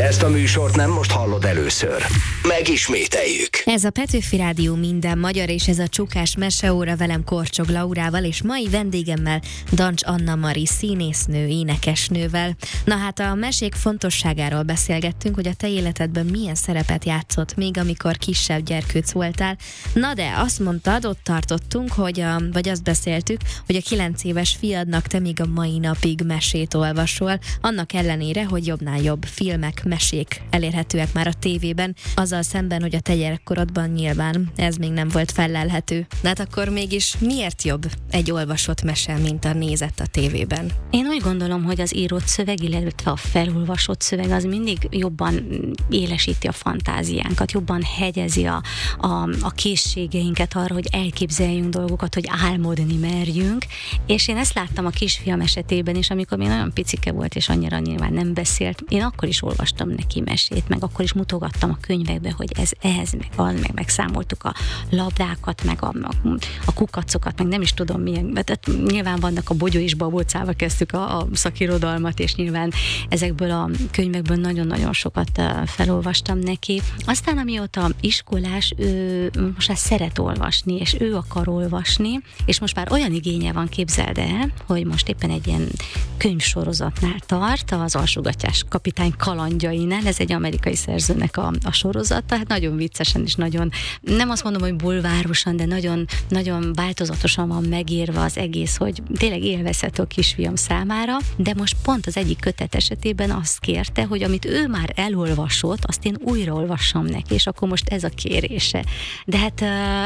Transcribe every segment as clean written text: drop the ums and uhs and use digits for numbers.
Ezt a műsort nem most hallod először. Megismételjük. Ez a Petőfi Rádió minden magyar, és ez a Csukás Meseóra velem Korcsog Laurával, és mai vendégemmel Dancs Anna Mari színésznő, énekesnővel. Na hát a mesék fontosságáról beszélgettünk, hogy a te életedben milyen szerepet játszott még, amikor kisebb gyerkőc voltál. Na de azt mondtad, ott tartottunk, vagy azt beszéltük, hogy a 9 éves fiadnak te még a mai napig mesét olvasol, annak ellenére, hogy jobbnál jobb filmek, mesék elérhetőek már a tévében, azzal szemben, hogy a te gyerekkorodban nyilván ez még nem volt fellelhető. De hát akkor mégis miért jobb egy olvasott mese, mint a nézett a tévében? Én úgy gondolom, hogy az írott szöveg, illetve a felolvasott szöveg az mindig jobban élesíti a fantáziánkat, jobban hegyezi a készségeinket arra, hogy elképzeljünk dolgokat, hogy álmodni merjünk, és én ezt láttam a kisfiam esetében is, amikor még nagyon picike volt, és annyira nyilván nem beszélt. Én akkor is olvastam neki mesét, meg akkor is mutogattam a könyvekbe, hogy ez, meg az, meg számoltuk a labdákat, meg a kukacokat, meg nem is tudom milyen, tehát nyilván vannak a Bogyó és Babócával kezdtük a szakirodalmat, és nyilván ezekből a könyvekből nagyon-nagyon sokat felolvastam neki. Aztán amióta iskolás, ő most már szeret olvasni, és ő akar olvasni, és most már olyan igénye van, képzeld el, hogy most éppen egy ilyen könyvsorozatnál tart, az Alsógattyás kapitány kalandjainál, ez egy amerikai szerzőnek a sorozata, hát nagyon viccesen is, nagyon, nem azt mondom, hogy bulvárosan, de nagyon, nagyon változatosan van megírva az egész, hogy tényleg élvezhető a kisfiam számára, de most pont az egyik kötet esetében azt kérte, hogy amit ő már elolvasott, azt én újraolvassam neki, és akkor most ez a kérése. De hát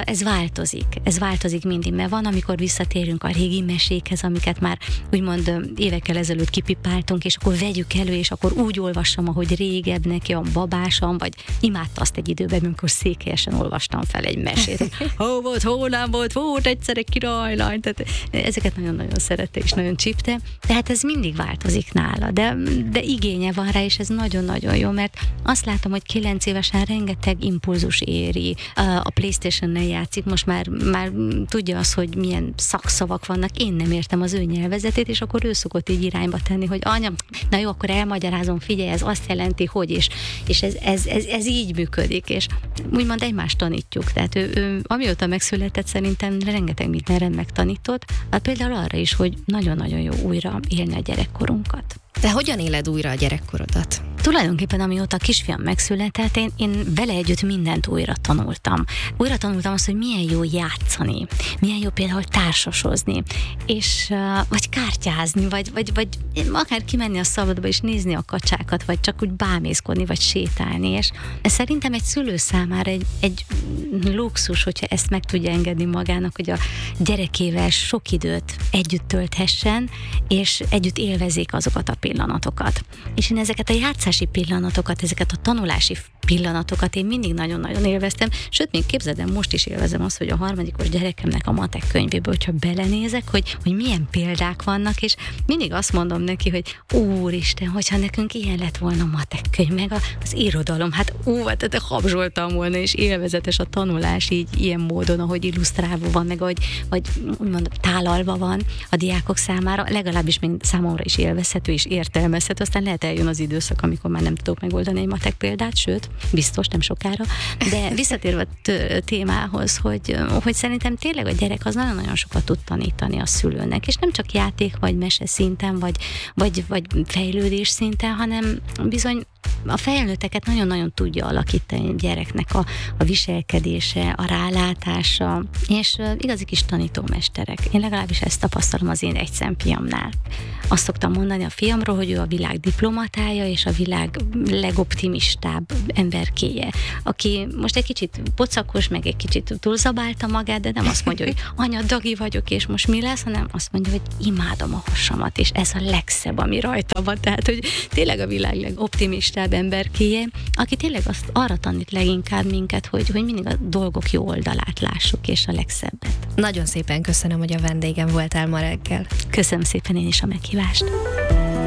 ez változik mindig, mert van, amikor visszatérünk a régi mesékhez, amiket már úgymond évekkel ezelőtt kipipáltunk, és akkor vegyük elő, és akkor úgy olvassam, ahogy régebb neki, a babásom, vagy imádta azt egy időben, amikor székelyesen olvastam fel egy mesét. Hó volt, hó nem volt egyszer egy királylány. Tehát ezeket nagyon-nagyon szerette és nagyon csípte. Tehát ez mindig változik nála, de igénye van rá, és ez nagyon-nagyon jó, mert azt látom, hogy 9 évesen rengeteg impulzus éri. A PlayStation-nel játszik, most már tudja azt, hogy milyen szakszavak vannak. Én nem értem az ő nyelvezetét, és akkor ő szokott így irányba tenni, hogy anya, na jó, akkor elmagyarázom, figyelj, ez azt jelenti, hogy, és ez így működik, és úgymond egymást tanítjuk. Tehát ő amióta megszületett, szerintem rengeteg mindenre megtanított, hát például arra is, hogy nagyon-nagyon jó újra élni a gyerekkorunkat. De hogyan éled újra a gyerekkorodat? Tulajdonképpen amióta a kisfiam megszületett, én vele együtt mindent újra tanultam. Újra tanultam azt, hogy milyen jó játszani, milyen jó például társasozni, és vagy kártyázni, vagy akár kimenni a szabadba és nézni a kacsákat, vagy csak úgy bámészkodni, vagy sétálni, és ez szerintem egy szülő számára egy luxus, hogyha ezt meg tudja engedni magának, hogy a gyerekével sok időt együtt tölthessen, és együtt élvezik azokat a pillanatokat. És én ezeket a játszási pillanatokat, ezeket a tanulási pillanatokat én mindig nagyon-nagyon élveztem, sőt, még képzeld, most is élvezem azt, hogy a harmadikos gyerekemnek a matek könyvéből, hogyha belenézek, hogy milyen példák vannak, és mindig azt mondom neki, hogy úristen, hogyha nekünk ilyen lett volna a matek könyv, meg az irodalom, hát tehát habzsoltam volna, és élvezetes a tanulás így ilyen módon, ahogy illusztrálva van, meg vagy úgymond tálalva van a diákok számára, legalábbis még számomra is élvezhető és értelmezhető, aztán lehet eljön az időszak, amikor már nem tudok megoldani egy matek példát, sőt, biztos nem sokára, de visszatérve a témához, hogy szerintem tényleg a gyerek az nagyon-nagyon sokat tud tanítani a szülőnek, és nem csak játék vagy mese szinten, vagy fejlődés szinten, hanem bizony a felnőtteket nagyon-nagyon tudja alakítani a gyereknek a viselkedése, a rálátása, és igazi kis tanítómesterek. Én legalábbis ezt tapasztalom az én egyszemfiamnál. Azt szoktam mondani a fiamról, hogy ő a világ diplomatája, és a világ legoptimistább emberkéje, aki most egy kicsit pocakos, meg egy kicsit túlzabálta magát, de nem azt mondja, hogy anya, dagi vagyok, és most mi lesz, hanem azt mondja, hogy imádom a hasamat, és ez a legszebb, ami rajta van. Tehát, hogy tényleg a világ legoptimistább emberkéje, aki tényleg azt arra tanít leginkább minket, hogy mindig a dolgok jó oldalát lássuk, és a legszebbet. Nagyon szépen köszönöm, hogy a vendégem voltál ma reggel. Köszönöm szépen én is a meghívást.